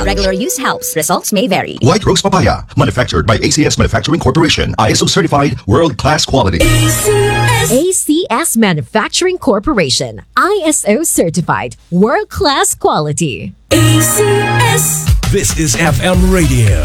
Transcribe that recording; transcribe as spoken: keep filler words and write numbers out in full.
Regular use helps. Results may vary. White Rose Papaya, manufactured by A C S Manufacturing Corporation. I S O certified, world-class quality. A C S Manufacturing Corporation. I S O certified, world-class quality. A C S. This is F M Radio.